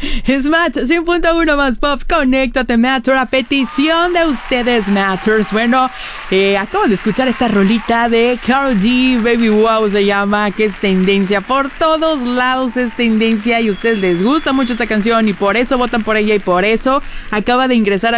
Smash 100.1 más pop, conéctate Matter, a petición de ustedes Matters. Bueno, acabo de escuchar esta rolita de Karol G, Baby Wow se llama, que es tendencia, por todos lados es tendencia y a ustedes les gusta mucho esta canción y por eso votan por ella y por eso acaba de ingresar